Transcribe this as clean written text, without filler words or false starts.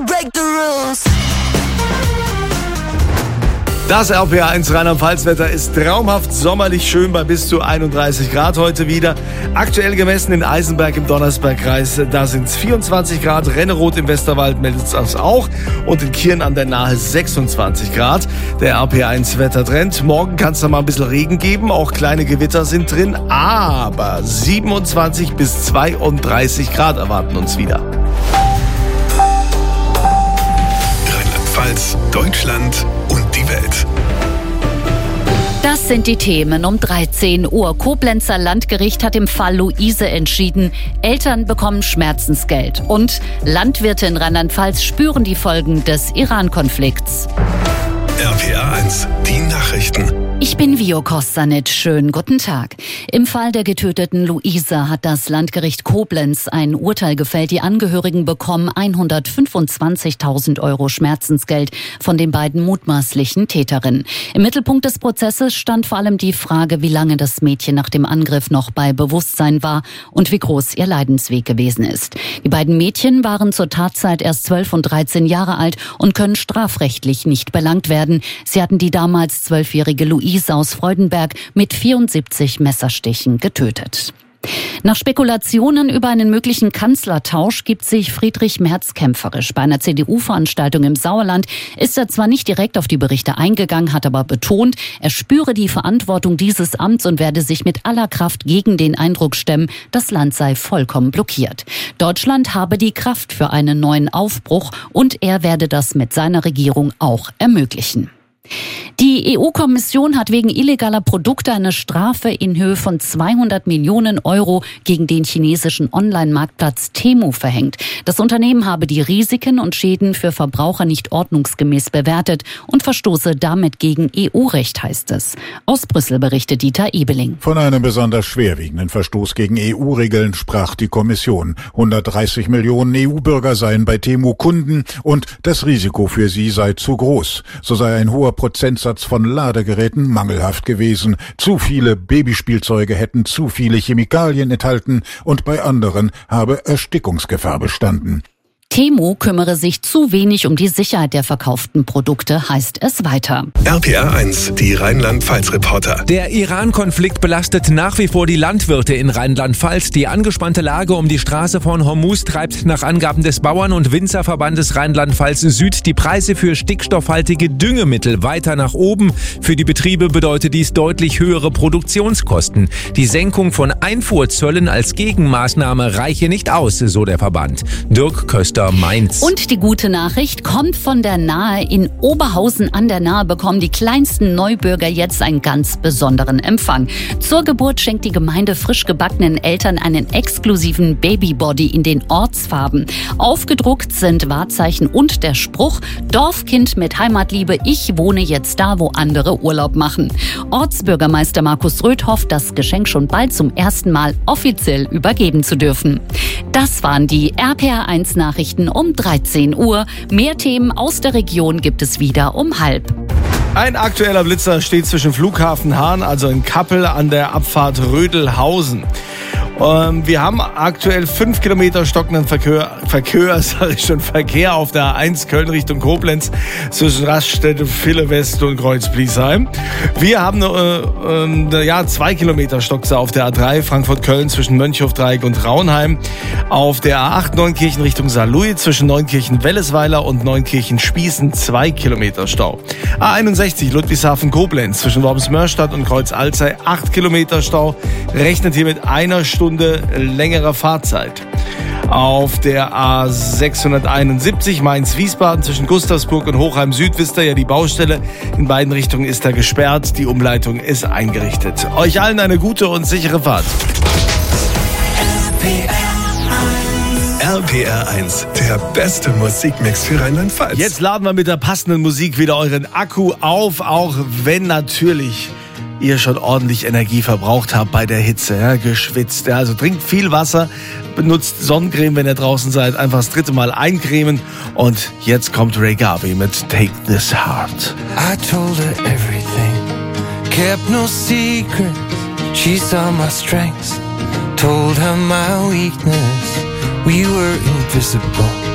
break the rules. Das RPA1 Rheinland-Pfalz-Wetter ist traumhaft sommerlich schön bei bis zu 31 Grad heute wieder. Aktuell gemessen in Eisenberg im Donnersbergkreis, da sind es 24 Grad. Renneroth im Westerwald meldet es das auch. Und in Kirn an der Nahe 26 Grad. Der RPA1 Wettertrend. Morgen kann es noch mal ein bisschen Regen geben. Auch kleine Gewitter sind drin. Aber 27 bis 32 Grad erwarten uns wieder. Rheinland-Pfalz, Deutschland und die Welt. Das sind die Themen um 13 Uhr. Koblenzer Landgericht hat im Fall Luise entschieden, Eltern bekommen Schmerzensgeld. Und Landwirte in Rheinland-Pfalz spüren die Folgen des Iran-Konflikts. RPA1, die Nachrichten. Ich bin Vio Kostanic. Schönen guten Tag. Im Fall der getöteten Luise hat das Landgericht Koblenz ein Urteil gefällt. Die Angehörigen bekommen 125.000 € Schmerzensgeld von den beiden mutmaßlichen Täterinnen. Im Mittelpunkt des Prozesses stand vor allem die Frage, wie lange das Mädchen nach dem Angriff noch bei Bewusstsein war und wie groß ihr Leidensweg gewesen ist. Die beiden Mädchen waren zur Tatzeit erst 12 und 13 Jahre alt und können strafrechtlich nicht belangt werden. Sie hatten die damals 12-jährige Luise aus Freudenberg mit 74 Messerstichen getötet. Nach Spekulationen über einen möglichen Kanzlertausch gibt sich Friedrich Merz kämpferisch. Bei einer CDU-Veranstaltung im Sauerland ist er zwar nicht direkt auf die Berichte eingegangen, hat aber betont, er spüre die Verantwortung dieses Amts und werde sich mit aller Kraft gegen den Eindruck stemmen, das Land sei vollkommen blockiert. Deutschland habe die Kraft für einen neuen Aufbruch und er werde das mit seiner Regierung auch ermöglichen. Die EU-Kommission hat wegen illegaler Produkte eine Strafe in Höhe von 200 Millionen € gegen den chinesischen Online-Marktplatz Temu verhängt. Das Unternehmen habe die Risiken und Schäden für Verbraucher nicht ordnungsgemäß bewertet und verstoße damit gegen EU-Recht, heißt es. Aus Brüssel berichtet Dieter Ebeling. Von einem besonders schwerwiegenden Verstoß gegen EU-Regeln sprach die Kommission. 130 Millionen EU-Bürger seien bei Temu Kunden und das Risiko für sie sei zu groß. So sei ein hoher Prozentsatz von Ladegeräten mangelhaft gewesen. Zu viele Babyspielzeuge hätten zu viele Chemikalien enthalten und bei anderen habe Erstickungsgefahr bestanden. Temu kümmere sich zu wenig um die Sicherheit der verkauften Produkte, heißt es weiter. RPA1, die Rheinland-Pfalz-Reporter. Der Iran-Konflikt belastet nach wie vor die Landwirte in Rheinland-Pfalz. Die angespannte Lage um die Straße von Hormuz treibt nach Angaben des Bauern- und Winzerverbandes Rheinland-Pfalz Süd die Preise für stickstoffhaltige Düngemittel weiter nach oben. Für die Betriebe bedeutet dies deutlich höhere Produktionskosten. Die Senkung von Einfuhrzöllen als Gegenmaßnahme reiche nicht aus, so der Verband. Dirk Köster, Mainz. Und die gute Nachricht kommt von der Nahe. In Oberhausen an der Nahe bekommen die kleinsten Neubürger jetzt einen ganz besonderen Empfang. Zur Geburt schenkt die Gemeinde frisch gebackenen Eltern einen exklusiven Babybody in den Ortsfarben. Aufgedruckt sind Wahrzeichen und der Spruch: Dorfkind mit Heimatliebe, ich wohne jetzt da, wo andere Urlaub machen. Ortsbürgermeister Markus Röth hofft, das Geschenk schon bald zum ersten Mal offiziell übergeben zu dürfen. Das waren die RPA1 Nachrichten um 13 Uhr. Mehr Themen aus der Region gibt es wieder um 12:30. Ein aktueller Blitzer steht zwischen Flughafen Hahn, also in Kappel, an der Abfahrt Rödelhausen. Wir haben aktuell 5 Kilometer stockenden Verkehr auf der A1 Köln Richtung Koblenz zwischen Raststätte, Ville West und Kreuz-Bliesheim. Wir haben 2 Kilometer Stockse auf der A3 Frankfurt-Köln zwischen Mönchhofdreieck und Raunheim. Auf der A8 Neunkirchen Richtung Saarlouis zwischen Neunkirchen-Wellesweiler und Neunkirchen-Spießen 2 Kilometer Stau. A61 Ludwigshafen-Koblenz zwischen Worms-Mörstadt und Kreuz-Alzey 8 Kilometer Stau. Rechnet hier mit einer Stunde längerer Fahrzeit. Auf der A671 Mainz-Wiesbaden zwischen Gustavsburg und Hochheim Süd wisst ihr ja, die Baustelle in beiden Richtungen ist da gesperrt. Die Umleitung ist eingerichtet. Euch allen eine gute und sichere Fahrt. RPR1, der beste Musikmix für Rheinland-Pfalz. Jetzt laden wir mit der passenden Musik wieder euren Akku auf, auch wenn natürlich ihr schon ordentlich Energie verbraucht habt bei der Hitze, ja, geschwitzt. Ja, also trinkt viel Wasser, benutzt Sonnencreme, wenn ihr draußen seid, einfach das 3. Mal eincremen. Und jetzt kommt Ray Garvey mit Take This Heart. I told her everything, kept no secrets. She saw my strengths, told her my weakness. We were invisible.